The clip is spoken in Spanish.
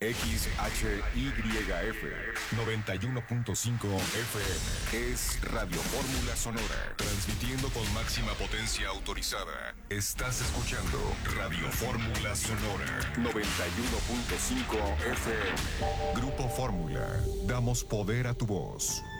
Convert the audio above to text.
XHYF 91.5 FM es Radio Fórmula Sonora, transmitiendo con máxima potencia autorizada. Estás escuchando Radio Fórmula Sonora 91.5 FM. Grupo Fórmula, damos poder a tu voz.